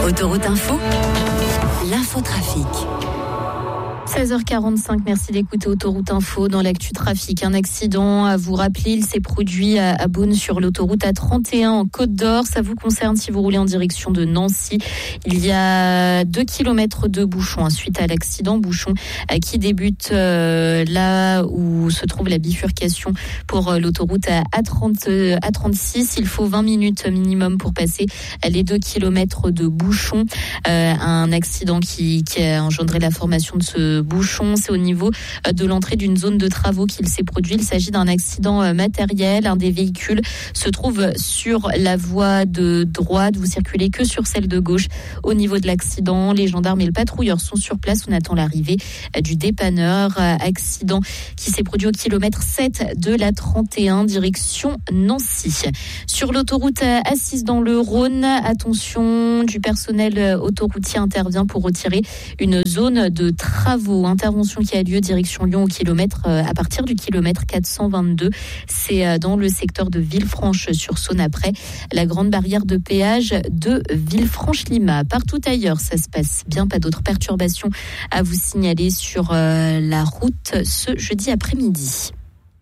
Autoroute Info, l'infotrafic. 16h45, merci d'écouter Autoroute Info. Dans l'actu trafic, un accident à vous rappeler, il s'est produit à Beaune sur l'autoroute A31 en Côte d'Or. Ça vous concerne si vous roulez en direction de Nancy. Il y a 2 km de bouchons suite à l'accident. Bouchon qui débute là où se trouve la bifurcation pour l'autoroute A36. Il faut 20 minutes minimum pour passer les 2 km de bouchons. Un accident qui a engendré la formation de ce bouchon, c'est au niveau de l'entrée d'une zone de travaux qu'il s'est produit. Il s'agit d'un accident matériel. Un des véhicules se trouve sur la voie de droite. Vous circulez que sur celle de gauche. Au niveau de l'accident, les gendarmes et le patrouilleur sont sur place. On attend l'arrivée du dépanneur. Accident qui s'est produit au kilomètre 7 de la 31 direction Nancy. Sur l'autoroute A6 dans le Rhône, attention, du personnel autoroutier intervient pour retirer une zone de travaux. Intervention qui a lieu direction Lyon à partir du kilomètre 422. C'est dans le secteur de Villefranche-sur-Saône après la grande barrière de péage de Villefranche-Lima. Partout ailleurs, ça se passe bien. Pas d'autres perturbations à vous signaler sur la route ce jeudi après-midi.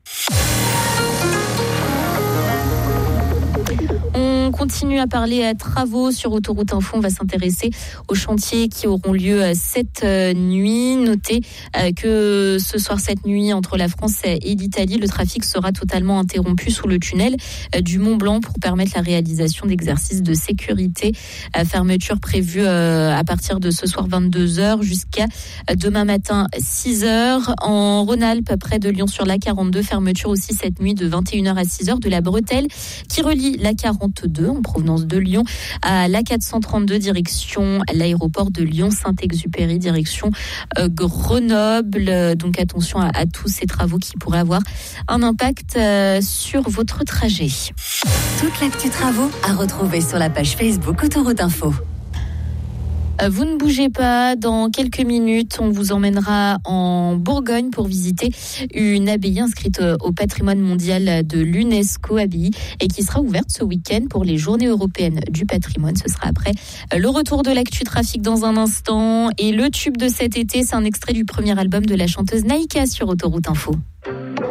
On continue à parler à travaux sur Autoroute Info. On va s'intéresser aux chantiers qui auront lieu cette nuit. Notez que ce soir, cette nuit, entre la France et l'Italie, le trafic sera totalement interrompu sous le tunnel du Mont Blanc pour permettre la réalisation d'exercices de sécurité. Fermeture prévue à partir de ce soir 22h jusqu'à demain matin 6h. En Rhône-Alpes, près de Lyon-sur-la 42, fermeture aussi cette nuit de 21h à 6h de la bretelle qui relie la 42 en provenance de Lyon à la 432 direction l'aéroport de Lyon-Saint-Exupéry direction Grenoble. Donc attention à tous ces travaux qui pourraient avoir un impact sur votre trajet. Toute l'actu travaux à retrouver sur la page Facebook Autoroute Info. Vous ne bougez pas, dans quelques minutes, on vous emmènera en Bourgogne pour visiter une abbaye inscrite au patrimoine mondial de l'UNESCO, abbaye, et qui sera ouverte ce week-end pour les Journées européennes du patrimoine. Ce sera après le retour de l'actu trafic dans un instant. Et le tube de cet été, c'est un extrait du premier album de la chanteuse Naïka sur Autoroute Info.